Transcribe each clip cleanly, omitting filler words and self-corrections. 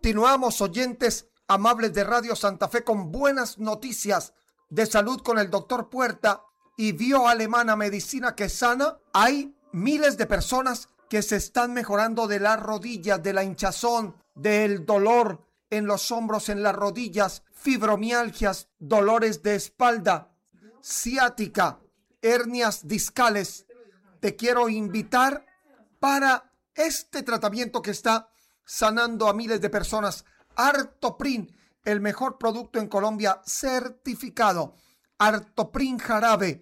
Continuamos, oyentes amables de Radio Santa Fe, con buenas noticias de salud con el doctor Puerta y Bioalemana Medicina que Sana. Hay miles de personas que se están mejorando de las rodillas, de la hinchazón, del dolor en los hombros, en las rodillas, fibromialgias, dolores de espalda, ciática, hernias discales. Te quiero invitar para este tratamiento que está sanando a miles de personas. Artoprin, el mejor producto en Colombia, certificado. Artoprin jarabe,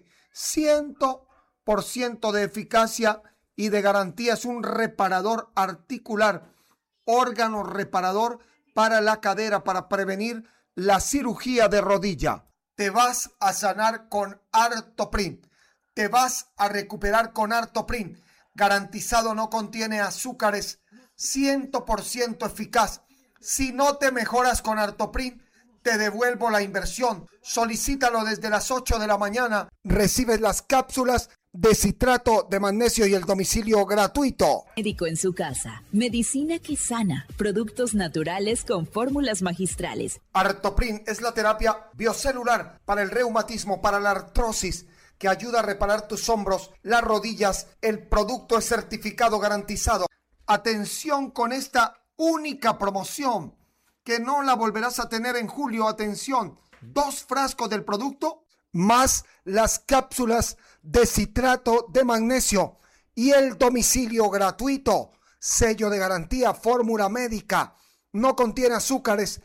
100% de eficacia y de garantía. Es un reparador articular, órgano reparador para la cadera, para prevenir la cirugía de rodilla. Te vas a sanar con Artoprin. Te vas a recuperar con Artoprin. Garantizado, no contiene azúcares, 100% eficaz. Si no te mejoras con Artoprin, te devuelvo la inversión. Solicítalo desde las 8 de la mañana. Recibes las cápsulas de citrato de magnesio y el domicilio gratuito. Médico en su casa. Medicina que sana. Productos naturales con fórmulas magistrales. Artoprin es la terapia biocelular para el reumatismo, para la artrosis, que ayuda a reparar tus hombros, las rodillas. El producto es certificado, garantizado. Atención con esta única promoción, que no la volverás a tener en julio. Atención, 2 frascos del producto más las cápsulas de citrato de magnesio y el domicilio gratuito. Sello de garantía, fórmula médica, no contiene azúcares.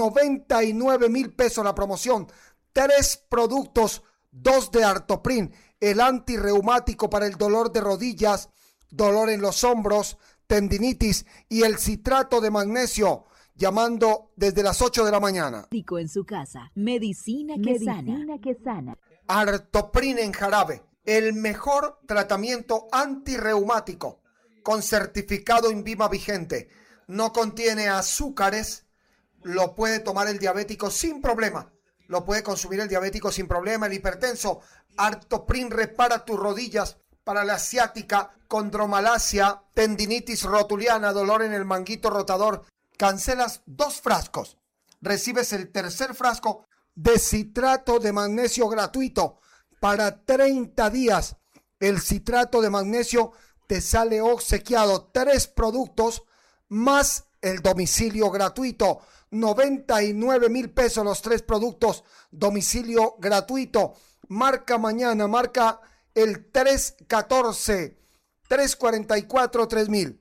99,000 pesos la promoción. 3 productos, 2 de Artoprin, el antirreumático para el dolor de rodillas, dolor en los hombros, tendinitis, y el citrato de magnesio, llamando desde las 8 de la mañana. Médico en su casa. Medicina que sana. Artoprin en jarabe, el mejor tratamiento antirreumático, con certificado INVIMA vigente. No contiene azúcares, lo puede tomar el diabético sin problema. Lo puede consumir el diabético sin problema, el hipertenso. Artoprin repara tus rodillas para la ciática, condromalacia, tendinitis rotuliana, dolor en el manguito rotador. Cancelas 2 frascos. Recibes el tercer frasco de citrato de magnesio gratuito para 30 días. El citrato de magnesio te sale obsequiado. 3 productos más el domicilio gratuito. 99,000 pesos los 3 productos, domicilio gratuito. Marca mañana, marca el 314-344-3000.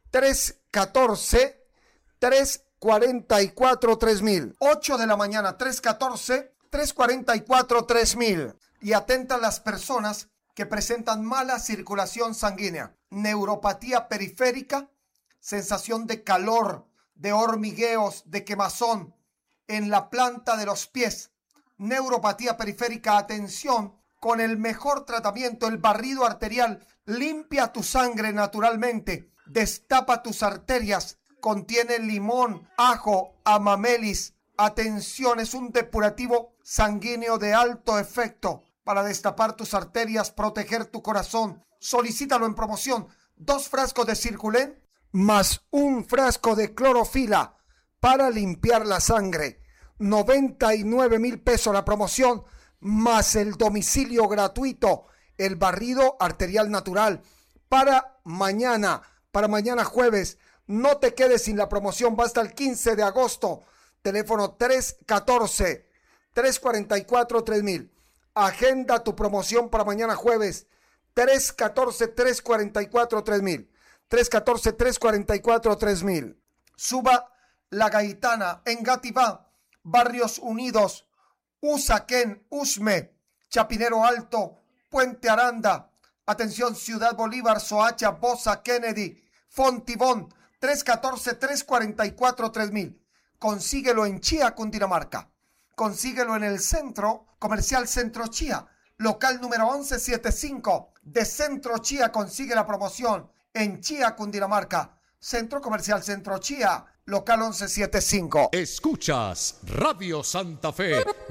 314-344-3000. 8 de la mañana, 314-344-3000. Y atentan las personas que presentan mala circulación sanguínea, neuropatía periférica, sensación de calor, de hormigueos, de quemazón en la planta de los pies. Neuropatía periférica, atención, con el mejor tratamiento, el barrido arterial. Limpia tu sangre naturalmente, destapa tus arterias, contiene limón, ajo, amamelis. Atención, es un depurativo sanguíneo de alto efecto para destapar tus arterias, proteger tu corazón. Solicítalo en promoción. 2 frascos de Circulén más 1 frasco de clorofila para limpiar la sangre. 99,000 pesos la promoción, más el domicilio gratuito, el barrido arterial natural. Para mañana jueves. No te quedes sin la promoción, va hasta el 15 de agosto. Teléfono 314-344-3000. Agenda tu promoción para mañana jueves. 314-344-3000. 314-344-3000. Suba La Gaitana, Engativá, Barrios Unidos, Usaquén, Usme, Chapinero Alto, Puente Aranda. Atención, Ciudad Bolívar, Soacha, Bosa, Kennedy, Fontibón. 314-344-3000. Consíguelo en Chía, Cundinamarca. Consíguelo en el Centro Comercial Centro Chía, local número 1175 de Centro Chía. Consigue la promoción en Chía, Cundinamarca. Centro Comercial Centro Chía, local 1175. Escuchas Radio Santa Fe